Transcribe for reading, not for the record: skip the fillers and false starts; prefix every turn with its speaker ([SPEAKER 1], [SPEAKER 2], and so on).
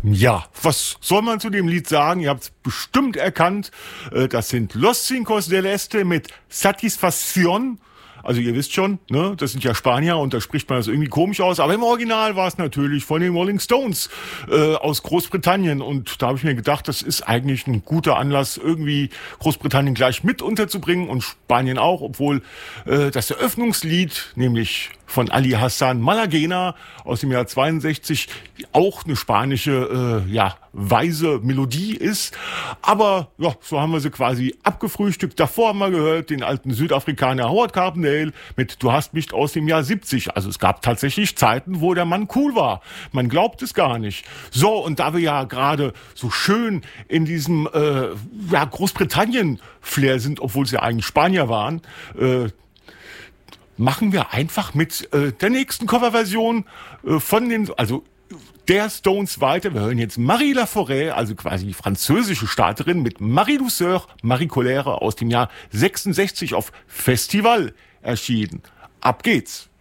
[SPEAKER 1] Ja, was soll man zu dem Lied sagen? Ihr habt es bestimmt erkannt. Das sind Los Cinco del Este mit Satisfacción. Also ihr wisst schon, ne, das sind ja Spanier und da spricht man das irgendwie komisch aus. Aber im Original war es natürlich von den Rolling Stones aus Großbritannien. Und da habe ich mir gedacht, das ist eigentlich ein guter Anlass, irgendwie Großbritannien gleich mit unterzubringen und Spanien auch, obwohl das Eröffnungslied, nämlich von Ali Hassan Malagena aus dem Jahr 62, auch eine spanische, weise Melodie ist. Aber ja, so haben wir sie quasi abgefrühstückt. Davor haben wir gehört den alten Südafrikaner Howard Carpendale mit Du hast mich aus dem Jahr 70. Also es gab tatsächlich Zeiten, wo der Mann cool war. Man glaubt es gar nicht. So, und da wir ja gerade so schön in diesem Großbritannien-Flair sind, obwohl es ja eigentlich Spanier waren, machen wir einfach mit der nächsten Coverversion der Stones weiter. Wir hören jetzt Marie Laforêt, also quasi die französische Starterin, mit Marie Douceur, Marie Colère aus dem Jahr 66 auf Festival erschienen. Ab geht's!